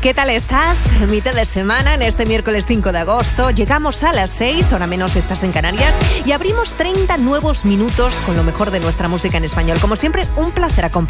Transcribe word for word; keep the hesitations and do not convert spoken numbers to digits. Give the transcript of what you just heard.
¿Qué tal estás? Mitad de semana, en este miércoles cinco de agosto. Llegamos a las seis, hora menos estás en Canarias, y abrimos treinta nuevos minutos con lo mejor de nuestra música en español. Como siempre, un placer acompañarte.